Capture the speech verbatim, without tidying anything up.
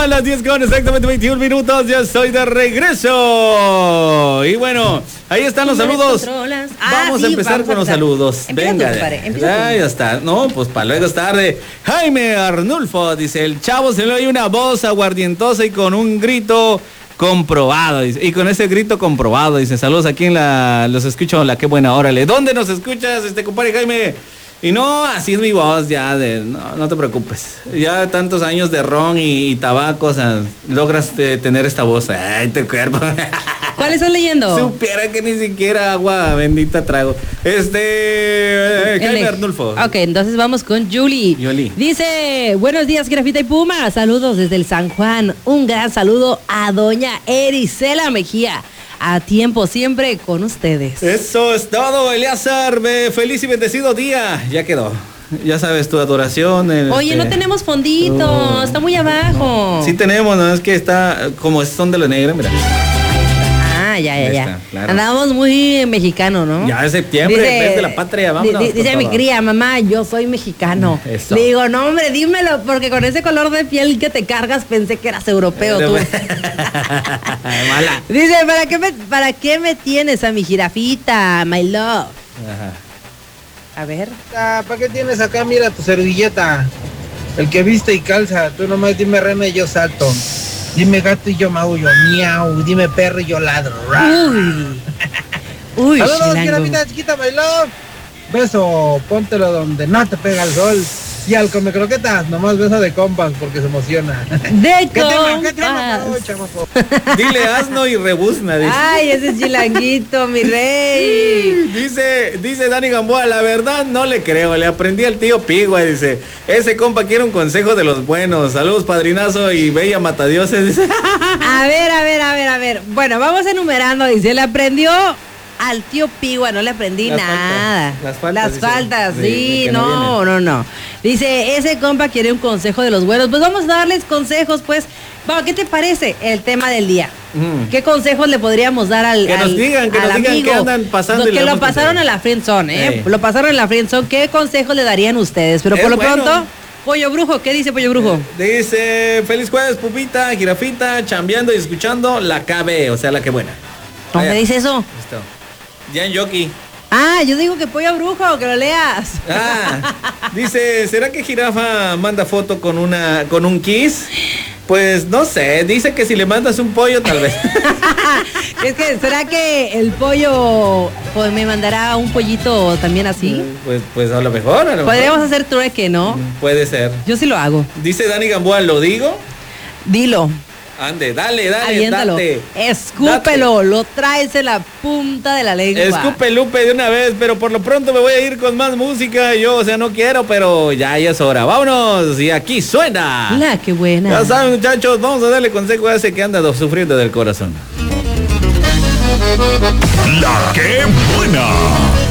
Son las diez con exactamente veintiún minutos. Ya estoy de regreso. Y bueno, ahí están los saludos. Ah, vamos sí, a empezar vamos con a los empezar. saludos. Empieza Venga. tú, compadre, empieza Ya, tú. ya está. No, pues para luego es tarde. Jaime Arnulfo dice: el chavo se le oye una voz aguardientosa y con un grito comprobado, dice. Y con ese grito comprobado, dice: saludos aquí en la. Los escucho, la qué buena, órale. ¿Dónde nos escuchas, este compadre Jaime? Y no, así es mi voz ya, de, no, no te preocupes. Ya tantos años de ron y, y tabaco, o sea, logras eh, tener esta voz. Ay, te cuerpo. ¿Cuál estás leyendo? Supiera que ni siquiera agua bendita trago. Este, eh, Jaime El- Arnulfo. Ok, entonces vamos con Julie. Yoli. Dice: buenos días, Grafita y Puma. Saludos desde el San Juan. Un gran saludo a doña Ericela Mejía. A tiempo, siempre con ustedes. Eso es todo, Eleazar. Ve, feliz y bendecido día. Ya quedó. Ya sabes, tu adoración. el, Oye, este, no tenemos fondito, oh. está muy abajo. Sí tenemos, no es que está como son de lo negro, mira. Ah, ya, ya, Ahí ya. está, claro. Andamos muy mexicano, ¿no? Ya es septiembre, mes de la patria, vámonos di- con Dice mi todo. cría: mamá, yo soy mexicano. Eso. Le digo: no, hombre, dímelo, porque con ese color de piel que te cargas pensé que eras europeo tú. Mala. Dice: ¿para qué, me, ¿para qué me tienes a mi jirafita, my love? Ajá. A ver. ¿Para qué tienes acá? Mira tu servilleta. El que viste y calza. Tú nomás dime rena y yo salto. Dime gato y yo maullo. Miau. Dime perro y yo ladro. Uy. Uy, Saludos, chilango. jirafita chiquita, my love. Beso, póntelo donde no te pega el sol. Y al come croquetas, nomás beso de compas porque se emociona. De ¿Qué tema? ¿Qué tema? compas. No, chamaco. Dile asno y rebuzna, dice. Ay, ese es chilanguito, mi rey. Dice, dice Dani Gamboa: la verdad no le creo, le aprendí al tío Pigua, dice. Ese compa quiere un consejo de los buenos. Saludos, padrinazo y bella matadioses, dice. A ver, a ver, a ver, a ver. Bueno, vamos enumerando. Dice: le aprendió al tío Pigua, no le aprendí Las nada. faltas, las faltas, Las dice, faltas, de- de sí, que no no, no, no. Dice: ese compa quiere un consejo de los buenos. Pues vamos a darles consejos, pues. Vamos, ¿qué te parece el tema del día? Mm. ¿Qué consejos le podríamos dar al, Que nos al- digan, que al nos digan amigo? qué andan pasando Lo y le que lo damos pasaron consejo. a la friendzone, ¿eh? Ey. Lo pasaron en la friendzone. ¿Qué consejos le darían ustedes? Pero Es por lo bueno. pronto, Pollo Brujo, ¿qué dice Pollo Brujo? Dice: feliz jueves, pupita, jirafita, chambeando y escuchando la K B, o sea, la que buena. ¿Dónde Vaya. dice eso? Listo. Jan Yoki. Ah, yo digo que Pollo Brujo, que lo leas. Ah, dice: ¿será que Jirafa manda foto con una con un kiss? Pues no sé, dice que si le mandas un pollo tal vez. Es que, ¿será que el pollo pues, me mandará un pollito también así? Pues pues a lo mejor, a lo Podríamos mejor. hacer trueque, ¿no? Puede ser. Yo sí lo hago. Dice Dani Gamboa: ¿lo digo? Dilo, Ande, dale, dale, aviéntalo. date. Escúpelo, lo traes en la punta de la lengua. Escupe Lupe de una vez, pero por lo pronto me voy a ir con más música. Yo, o sea, no quiero, pero ya, ya es hora. Vámonos, y aquí suena. La qué buena. Ya saben, muchachos, vamos a darle consejo a ese que anda sufriendo del corazón. La que buena.